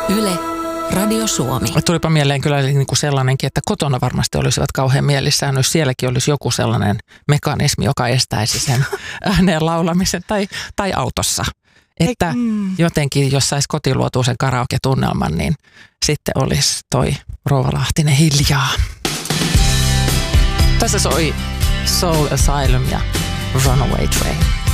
Yle, Radio Suomi. Tulipa mieleen kyllä niin kuin sellainenkin, että kotona varmasti olisivat kauhean mielissään, jos sielläkin olisi joku sellainen mekanismi, joka estäisi sen ääneen laulamisen tai autossa. Että jotenkin, jos saisi kotiluotuisen karaoke-tunnelman, niin sitten olisi toi Rouva Lahtinen hiljaa. Tässä soi Soul Asylum ja Runaway Train.